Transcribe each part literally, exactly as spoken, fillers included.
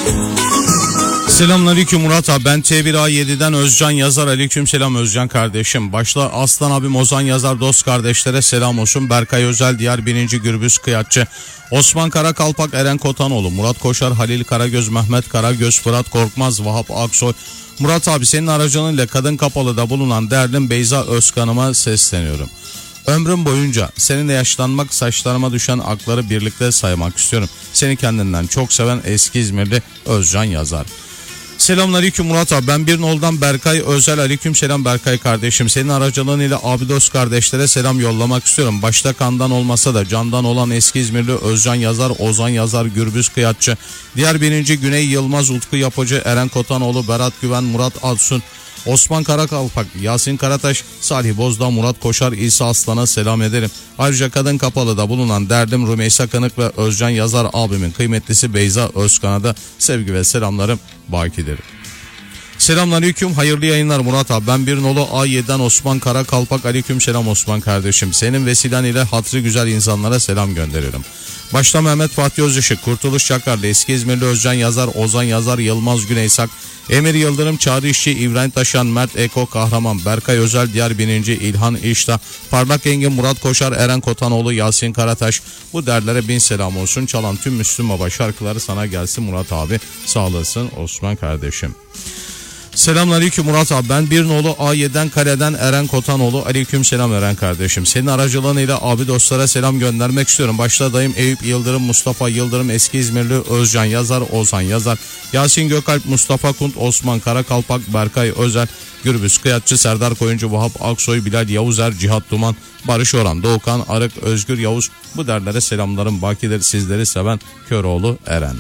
Selamünaleyküm Murat abi, ben T bir A yedi'den Özcan yazar. Aleyküm selam Özcan kardeşim. Başta Aslan abim Ozan yazar, dost kardeşlere selam olsun. Berkay Özel, diğer birinci Gürbüz Kıyatçı, Osman Karakalpak, Eren Kotanoğlu, Murat Koşar, Halil Karagöz, Mehmet Karagöz, Fırat Korkmaz, Vahap Aksoy. Murat abi, senin aracılığıyla Kadın Kapalı'da bulunan değerlim Beyza Özkan'ıma sesleniyorum. Ömrüm boyunca seninle yaşlanmak, saçlarıma düşen akları birlikte saymak istiyorum. Seni kendinden çok seven eski İzmirli Özcan yazar. Selamünaleyküm Murat abi, ben bir noldan Berkay Özel. Aleyküm selam Berkay kardeşim. Senin aracılığıyla abi dost kardeşlere selam yollamak istiyorum. Başta kandan olmasa da candan olan eski İzmirli Özcan yazar, Ozan yazar, Gürbüz Kıyatçı, diğer birinci Güney Yılmaz, Utku Yapıcı, Eren Kotanoğlu, Berat Güven, Murat Alsun, Osman Karakalpak, Yasin Karataş, Salih Bozdağ, Murat Koşar, İsa Aslan'a selam ederim. Ayrıca Kadın Kapalı'da bulunan derdim Rümeysa Kanık ve Özcan yazar abimin kıymetlisi Beyza Özkan'a da sevgi ve selamlarım bakidir. Selamünaleyküm, hayırlı yayınlar Murat abi. Ben bir nolu A yedi'den Osman Karakalpak. Aleyküm selam Osman kardeşim. Senin vesilen ile hatırı güzel insanlara selam gönderiyorum. Başta Mehmet Fatih Özışık, Kurtuluş Çakarlı, eski İzmirli Özcan yazar, Ozan yazar, Yılmaz Güneysak, Emir Yıldırım, Çağrı İşçi, İbrahim Taşan, Mert Eko Kahraman, Berkay Özel, diğer bininci İlhan İşta, Parlak Engin, Murat Koşar, Eren Kotanoğlu, Yasin Karataş. Bu derlere bin selam olsun. Çalan tüm Müslüm Baba şarkıları sana gelsin Murat abi. Sağ olasın Osman kardeşim. Selamünaleyküm Murat abi, ben bir nolu A yedi'den Kale'den Eren Kotanoğlu. Aleyküm selam Eren kardeşim. Senin aracılığıyla abi dostlara selam göndermek istiyorum. Başta dayım Eyüp Yıldırım, Mustafa Yıldırım, eski İzmirli Özcan yazar, Ozan yazar, Yasin Gökalp, Mustafa Kunt, Osman Karakalpak, Berkay Özel, Gürbüz Kıyatçı, Serdar Koyuncu, Vahap Aksoy, Bilal Yavuzer, Cihat Duman, Barış Orhan, Doğukan Arık, Özgür Yavuz. Bu derlere selamlarım bakidir. Sizleri seven Köroğlu Eren.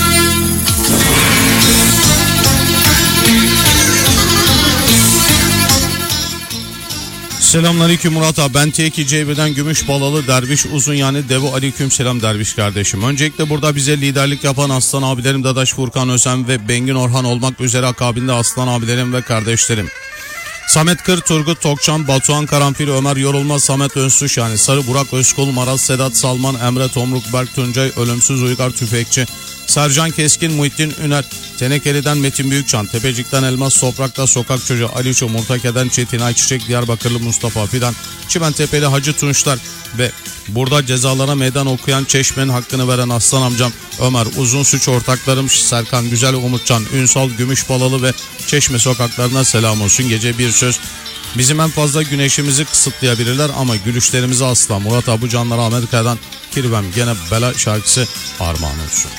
Selamünaleyküm Murat abi, ben T iki C bir'den Gümüş Balalı Derviş Uzun yani Devo. Aleyküm selam Derviş kardeşim. Öncelikle burada bize liderlik yapan Aslan abilerim Dadaş Furkan Özen ve Bengin Orhan olmak üzere akabinde Aslan abilerim ve kardeşlerim Samet Kır, Turgut Tokçan, Batuhan Karanfil, Ömer Yorulmaz, Samet Önsuş yani Sarı, Burak Özkul, Maraz Sedat Salman, Emre Tomruk, Berk Tuncay, Ölümsüz Uygar Tüfekçi, Sercan Keskin, Muhittin Üner, Tenekeli'den Metin Büyükçan, Tepecik'ten Elmas Toprak'ta Sokak Çocuğu Ali Ço, Murtake'den Çetin Ayçiçek, Diyarbakırlı Mustafa Fidan, Çimentepe'li Hacı Tunçlar ve burada cezalara meydan okuyan Çeşme'nin hakkını veren Aslan amcam Ömer, uzun suç ortaklarım Serkan Güzel, Umutcan, Ünsal, Gümüşbalalı ve Çeşme sokaklarına selam olsun. Gece bir söz. Bizim en fazla güneşimizi kısıtlayabilirler ama gülüşlerimizi asla. Murat abi canları Amerika'dan Kirvem gene bela şarkısı armağan olsun.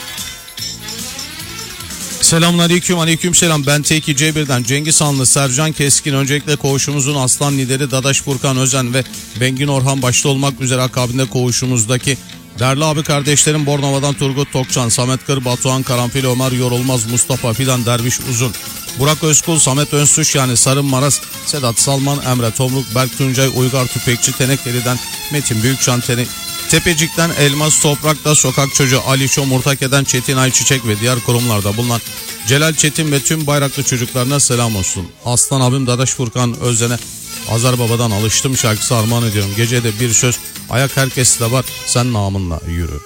Selamünaleyküm, aleyküm selam. Ben T iki C bir'den Cengiz Hanlı, Sercan Keskin. Öncelikle koğuşumuzun aslan lideri Dadaş Furkan Özen ve Bengin Orhan başta olmak üzere akabinde koğuşumuzdaki değerli abi kardeşlerim Bornova'dan Turgut Tokçan, Samet Kır, Batuhan Karanfil, Ömer Yorulmaz, Mustafa Fidan, Derviş Uzun, Burak Özkul, Samet Önsuş yani Sarı Maras, Sedat Salman, Emre Tomruk, Berk Tuncay, Uygar Tüfekçi, Tenekeli'den Metin Büyükçan, Tene Tepecik'ten Elmas Toprak'ta Sokak Çocuğu Ali Ço, Murtake'den Çetin Ayçiçek ve diğer kurumlarda bulunan Celal Çetin ve tüm bayraklı çocuklarına selam olsun. Aslan abim Dadaş Furkan Özen'e Azar Baba'dan alıştım şarkısı armağan ediyorum. Gecede bir söz, ayak herkes de var, sen namınla yürü.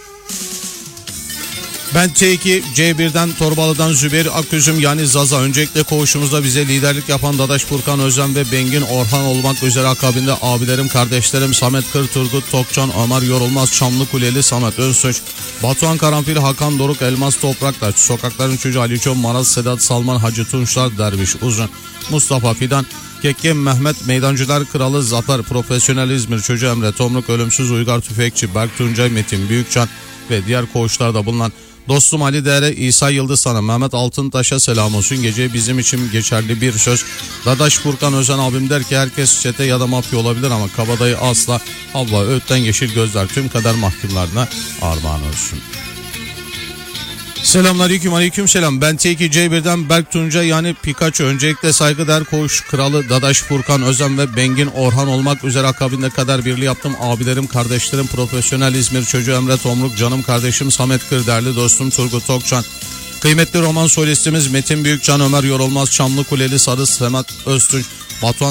Ben T iki C bir'den Torbalı'dan Zübeyir Aküzüm yani Zaza. Öncelikle koğuşumuzda bize liderlik yapan Dadaş Furkan Özen ve Bengin Orhan olmak üzere akabinde abilerim kardeşlerim Samet Kır, Turgut Tokçan, Ömer Yorulmaz, Çamlıkuleli, Samet Özsoç, Batuhan Karanfil, Hakan Doruk, Elmas Toprak'ta Sokakların Çocuğu Ali Ço, Maraz Sedat Salman, Hacı Tunçlar, Derviş Uzun, Mustafa Fidan, Kekke Mehmet, Meydancılar Kralı Zafer, Profesyonel İzmir Çocuğu Emre Tomruk, Ölümsüz Uygar Tüfekçi, Berk Tuncay, Metin Büyükçan ve diğer koğuşlarda bulunan dostum Ali Değer'e, İsa Yıldız sana, Mehmet Altıntaş'a selam olsun. Gece bizim için geçerli bir söz. Dadaş Furkan Özen abim der ki herkes çete ya da mafya olabilir ama kabadayı asla. Allah öğütten yeşil gözler tüm kader mahkumlarına armağan olsun. Selamünaleyküm, aleyküm selam. Ben T iki C bir'den Berk Tunca yani Pikachu. Öncelikle saygıdeğer koğuş kralı Dadaş Furkan Özen ve Bengin Orhan olmak üzere akabinde kader birliği yaptım. Abilerim, kardeşlerim, profesyonel İzmir Çocuğu Emre Tomruk, canım kardeşim Samet Kır, değerli dostum Turgut Tokçan, kıymetli roman solistimiz Metin Büyükcan, Ömer Yorulmaz, Çamlıkuleli Sarı, Semat Öztürk, Batuhan